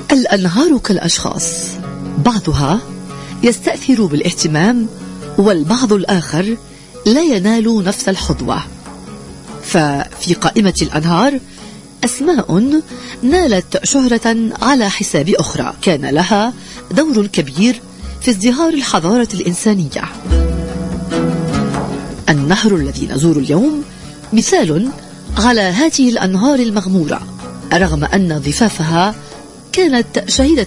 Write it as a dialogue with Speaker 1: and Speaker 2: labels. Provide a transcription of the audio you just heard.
Speaker 1: الأنهار كالأشخاص، بعضها يستأثر بالاهتمام والبعض الآخر لا ينال نفس الحظوة. ففي قائمة الأنهار أسماء نالت شهرة على حساب أخرى كان لها دور كبير في ازدهار الحضارة الإنسانية. النهر الذي نزور اليوم مثال على هذه الأنهار المغمورة، رغم أن ضفافها كانت شهيدة